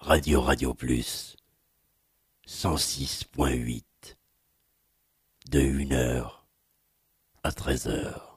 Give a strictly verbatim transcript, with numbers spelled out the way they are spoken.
Radio Radio Plus, cent six point huit, de une heure à treize heures.